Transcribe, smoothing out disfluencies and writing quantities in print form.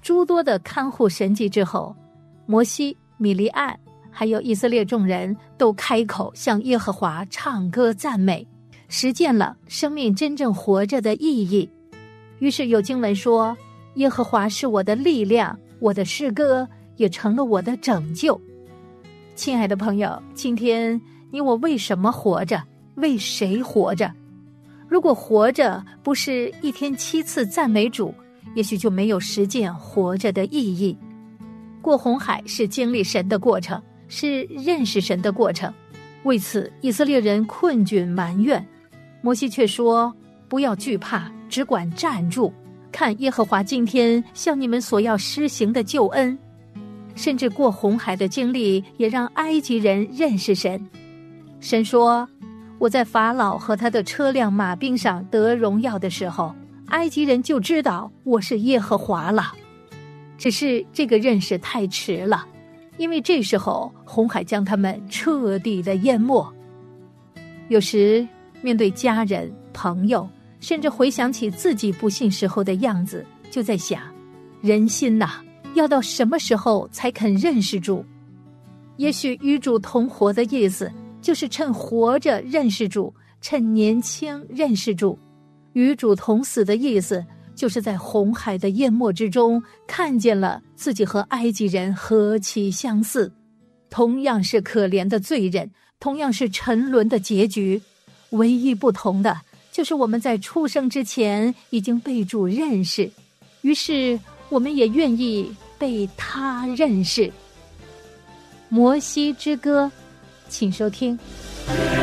诸多的看护神迹之后，摩西、米利暗还有以色列众人都开口向耶和华唱歌赞美，实践了生命真正活着的意义。于是有经文说，耶和华是我的力量，我的诗歌也成了我的拯救。亲爱的朋友，今天你我为什么活着？为谁活着？如果活着不是一天7次赞美主，也许就没有实践活着的意义。过红海是经历神的过程，是认识神的过程。为此以色列人困窘埋怨，摩西却说，不要惧怕，只管站住，看耶和华今天向你们所要施行的救恩。甚至过红海的经历也让埃及人认识神。神说，我在法老和他的车辆马兵上得荣耀的时候，埃及人就知道我是耶和华了。只是这个认识太迟了，因为这时候红海将他们彻底的淹没。有时面对家人、朋友，甚至回想起自己不信时候的样子，就在想，人心呐，要到什么时候才肯认识主？也许与主同活的意思，就是趁活着认识主，趁年轻认识主。与主同死的意思，就是在红海的淹没之中，看见了自己和埃及人何其相似，同样是可怜的罪人，同样是沉沦的结局，唯一不同的就是我们在出生之前已经被主认识，于是我们也愿意被他认识。摩西之歌，请收听。